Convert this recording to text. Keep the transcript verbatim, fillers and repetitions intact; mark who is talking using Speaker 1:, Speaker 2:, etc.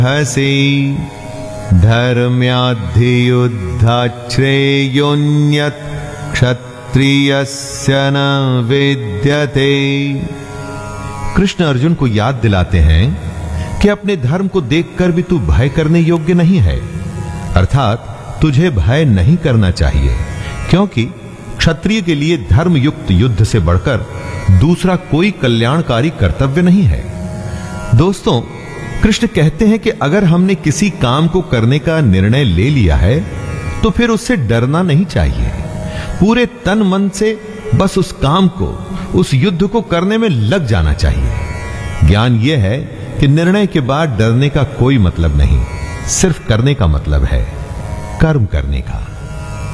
Speaker 1: हसे धर्म्याद्धियुद्धाश्रेयोऽन्यत् क्षत्रियस्य न विद्यते। कृष्ण अर्जुन को याद दिलाते हैं कि अपने धर्म को देखकर भी तू भय करने योग्य नहीं है, अर्थात तुझे भय नहीं करना चाहिए, क्योंकि क्षत्रिय के लिए धर्म युक्त युद्ध से बढ़कर दूसरा कोई कल्याणकारी कर्तव्य नहीं है। दोस्तों, कृष्ण कहते हैं कि अगर हमने किसी काम को करने का निर्णय ले लिया है तो फिर उससे डरना नहीं चाहिए। पूरे तन मन से बस उस काम को, उस युद्ध को करने में लग जाना चाहिए। ज्ञान यह है कि निर्णय के बाद डरने का कोई मतलब नहीं, सिर्फ करने का मतलब है, कर्म करने का।